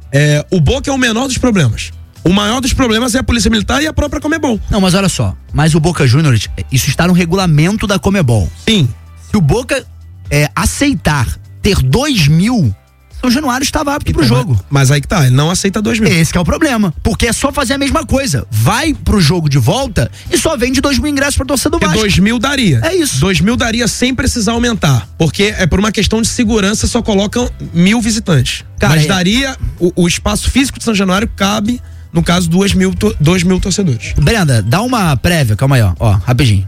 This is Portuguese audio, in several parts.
o Boca é o menor dos problemas. O maior dos problemas é a Polícia Militar e a própria Conmebol. Não, mas olha só. Mas o Boca Juniors, isso está no regulamento da Conmebol. Sim. Se o Boca aceitar ter 2.000, São Januário estava apto pro jogo. Mas aí que tá, ele não aceita 2.000. Esse que é o problema. Porque é só fazer a mesma coisa. Vai pro jogo de volta e só vende 2.000 ingressos pra torcida do Vasco. 2.000 daria. É isso. 2.000 daria sem precisar aumentar. Porque é por uma questão de segurança, só colocam 1.000 visitantes. Cara, mas daria, o espaço físico de São Januário cabe, no caso, 2.000 torcedores. Brenda, dá uma prévia, calma aí, ó, rapidinho.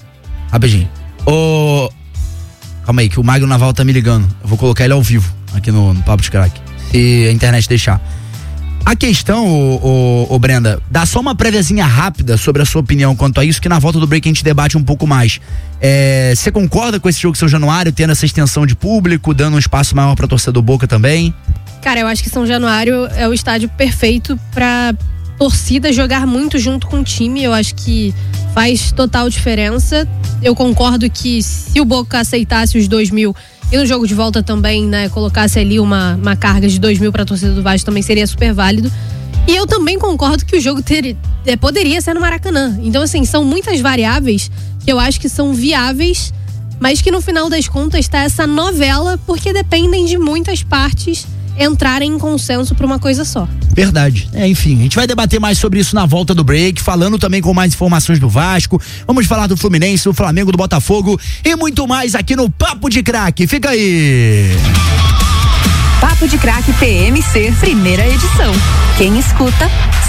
Calma aí, que o Magno Naval tá me ligando. Eu vou colocar ele ao vivo aqui no Papo de Craque, se a internet deixar. A questão, Brenda, dá só uma préviazinha rápida sobre a sua opinião quanto a isso, que na volta do break a gente debate um pouco mais. Você concorda com esse jogo de São Januário, tendo essa extensão de público, dando um espaço maior pra torcida do Boca também? Cara, eu acho que São Januário é o estádio perfeito pra torcida jogar muito junto com o time. Eu acho que faz total diferença. Eu concordo que se o Boca aceitasse os 2.000 e no jogo de volta também, né, colocasse ali uma carga de 2.000 pra torcida do Vasco, também seria super válido. E eu também concordo que o jogo poderia ser no Maracanã. Então, assim, são muitas variáveis que eu acho que são viáveis, mas que no final das contas tá essa novela, porque dependem de muitas partes entrarem em consenso pra uma coisa só. Verdade. Enfim, a gente vai debater mais sobre isso na volta do break, falando também com mais informações do Vasco. Vamos falar do Fluminense, do Flamengo, do Botafogo e muito mais aqui no Papo de Craque. Fica aí! Papo de Craque PMC, primeira edição. Quem escuta